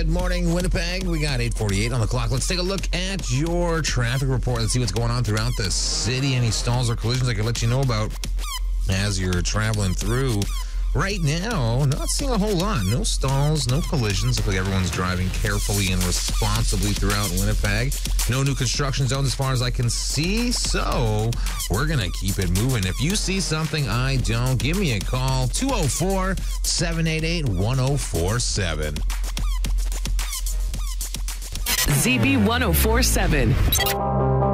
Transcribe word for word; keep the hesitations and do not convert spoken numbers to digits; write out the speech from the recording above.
Good morning, Winnipeg. We got eight forty-eight on the clock. Let's take a look at your traffic report. Let's see what's going on throughout the city. Any stalls or collisions I can let you know about as you're traveling through. Right now, not seeing a whole lot. No stalls, no collisions. Looks like everyone's driving carefully and responsibly throughout Winnipeg. No new construction zones as far as I can see, so we're going to keep it moving. If you see something I don't, give me a call, two oh four, seven eight eight, one oh four seven. Z B one oh four seven.